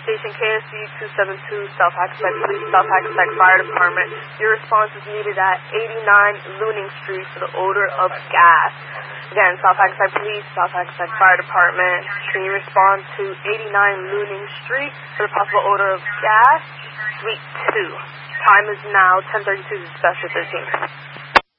Station KSC 272, South Hackensack Police, South Hackensack Fire Department. Your response is needed at 89 Looning Street for the odor of gas. Again, South Hackensack Police, South Hackensack Fire Department. Can you respond to 89 Looning Street for the possible odor of gas? Suite 2. Time is now 10:32, Dispatcher 13.